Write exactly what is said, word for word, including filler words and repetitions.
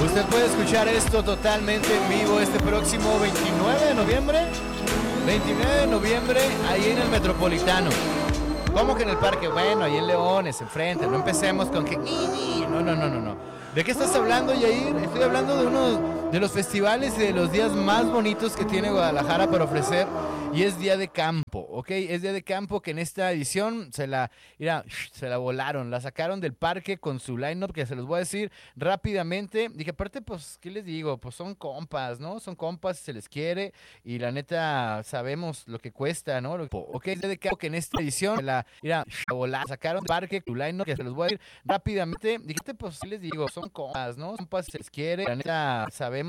Usted puede escuchar esto totalmente en vivo este próximo veintinueve de noviembre. veintinueve de noviembre, ahí en el Metropolitano. ¿Cómo que en el parque? Bueno, ahí en Leones, enfrente. No empecemos con que... No, no, no, no, no. ¿De qué estás hablando, Yair? Estoy hablando de uno de los festivales y de los días más bonitos que tiene Guadalajara para ofrecer. Y es Día de Campo, ¿ok? Es Día de Campo que en esta edición se la, mira, se la volaron, la sacaron del parque con su line-up, que se los voy a decir rápidamente. Dije, aparte, pues, ¿qué les digo? Pues son compas, ¿no? Son compas, se les quiere y la neta sabemos lo que cuesta, ¿no? Lo- Ok, es Día de Campo que en esta edición se la, mira, la volaron, sacaron del parque con su line-up, que se los voy a decir rápidamente. Dije, pues, ¿qué les digo? Son compas, ¿no? Son compas, se les quiere, la neta sabemos